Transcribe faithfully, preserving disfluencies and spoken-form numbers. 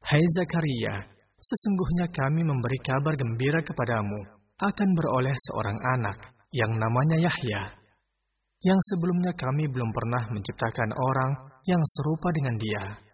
Hai Zakaria, sesungguhnya kami memberi kabar gembira kepadamu, akan beroleh seorang anak yang namanya Yahya, yang sebelumnya kami belum pernah menciptakan orang yang serupa dengan dia.